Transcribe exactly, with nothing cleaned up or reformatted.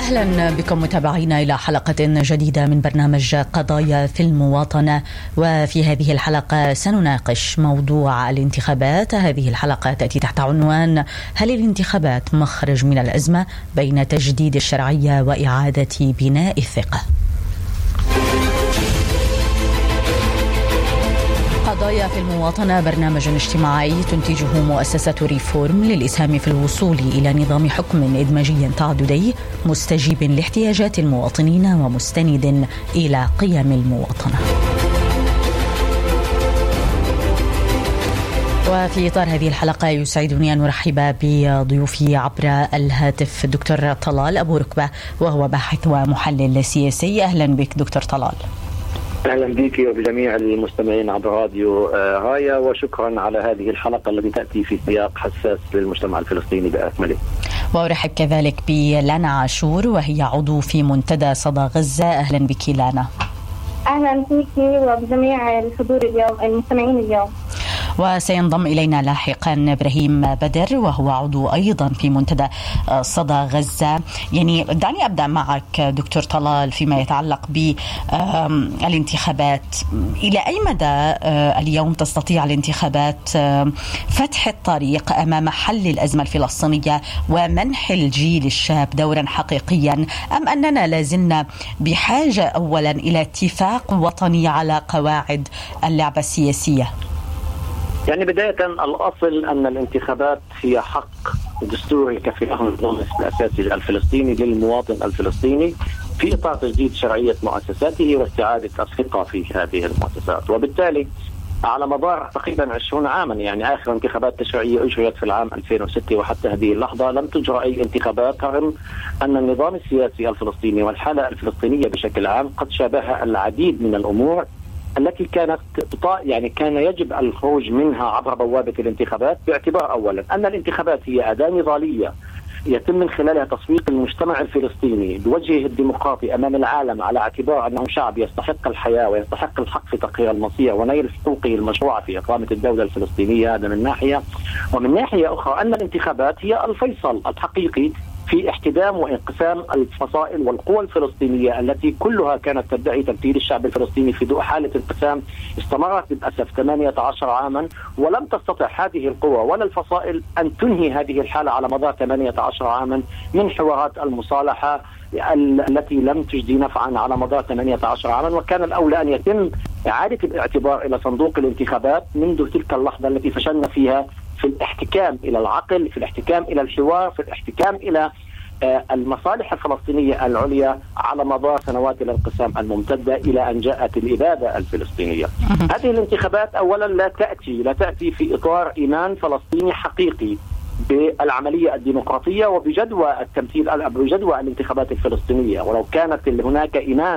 أهلا بكم متابعينا إلى حلقة جديدة من برنامج قضايا في المواطنة. وفي هذه الحلقة سنناقش موضوع الانتخابات. هذه الحلقة تأتي تحت عنوان: هل الانتخابات مخرج من الأزمة بين تجديد الشرعية وإعادة بناء الثقة؟ قضايا في المواطنة برنامج اجتماعي تنتجه مؤسسة ريفورم للإسهام في الوصول إلى نظام حكم إدماجي تعددي مستجيب لاحتياجات المواطنين ومستند إلى قيم المواطنة. وفي إطار هذه الحلقة يسعدني أن أرحب بضيوفي عبر الهاتف الدكتور طلال أبو ركبة، وهو باحث ومحلل سياسي. أهلا بك دكتور طلال. أهلا بك وبجميع المستمعين عبر راديو رايا، وشكرا على هذه الحلقة التي تأتي في سياق حساس للمجتمع الفلسطيني بأكمله. وأرحب كذلك بلانا عاشور، وهي عضو في منتدى صدى غزة. أهلا بك لانا. أهلا بك وبجميع الحضور اليوم المستمعين اليوم. وسينضم إلينا لاحقا إبراهيم بدر، وهو عضو أيضا في منتدى صدى غزة. يعني دعني أبدأ معك دكتور طلال فيما يتعلق بالانتخابات. إلى أي مدى اليوم تستطيع الانتخابات فتح الطريق أمام حل الأزمة الفلسطينية ومنح الجيل الشاب دورا حقيقيا، أم أننا لازلنا بحاجة أولا إلى اتفاق وطني على قواعد اللعبة السياسية؟ يعني بداية الأصل أن الانتخابات هي حق دستوري كفله النظام الأساسي الفلسطيني للمواطن الفلسطيني في إطار تجديد شرعية مؤسساته واستعادة الثقة في هذه المؤسسات. وبالتالي على مدار تقريبا عشرين عاما، يعني آخر انتخابات تشريعية أجريت في العام ألفين وستة وحتى هذه اللحظة لم تجرى أي انتخابات، رغم أن النظام السياسي الفلسطيني والحالة الفلسطينية بشكل عام قد شابه العديد من الأمور التي كانت يعني كان يجب الخروج منها عبر بوابة الانتخابات، باعتبار أولا أن الانتخابات هي أداة نضالية يتم من خلالها تسويق المجتمع الفلسطيني بوجهه الديمقراطي أمام العالم، على اعتبار أنه شعب يستحق الحياة ويستحق الحق في تقرير المصير ونيل حقوقه المشروعة في إقامة الدولة الفلسطينية. هذا من ناحية، ومن ناحية أخرى أن الانتخابات هي الفيصل الحقيقي في احتدام وانقسام الفصائل والقوى الفلسطينية التي كلها كانت تدعي تمثيل الشعب الفلسطيني في ضوء حالة انقسام استمرت للأسف ثمانية عشر عاما، ولم تستطع هذه القوى ولا الفصائل أن تنهي هذه الحالة على مدار ثمانية عشر عاما من حوارات المصالحة التي لم تجدي نفعا على مدار ثمانية عشر عاما. وكان الأولى أن يتم إعادة الاعتبار إلى صندوق الانتخابات منذ تلك اللحظة التي فشلنا فيها في الاحتكام إلى العقل، في الاحتكام إلى الحوار، في الاحتكام إلى المصالح الفلسطينية العليا على مدار سنوات الانقسام الممتدة إلى أن جاءت الإبادة الفلسطينية. هذه الانتخابات أولا لا تأتي لا تأتي في إطار إيمان فلسطيني حقيقي بالعملية الديمقراطية وبجدوى التمثيل بجدوى الانتخابات الفلسطينية. ولو كانت هناك إيمان